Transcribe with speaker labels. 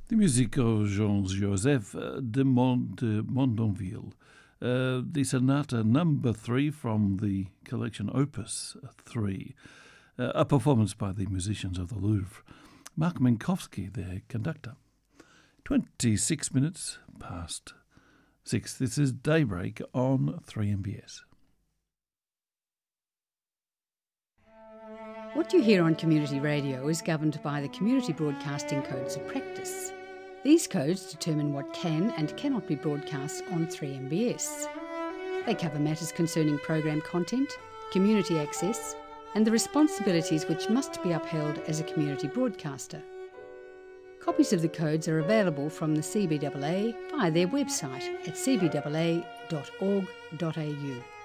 Speaker 1: The music of Jean-Joseph de Mondonville. The Sonata Number 3 from the collection Opus 3. A performance by the musicians of the Louvre. Mark Minkowski, their conductor. 26 minutes past 6. This is Daybreak on 3MBS.
Speaker 2: What you hear on community radio is governed by the Community Broadcasting Codes of Practice. These codes determine what can and cannot be broadcast on 3MBS. They cover matters concerning program content, community access, and the responsibilities which must be upheld as a community broadcaster. Copies of the codes are available from the CBAA via their website at cbaa.org.au.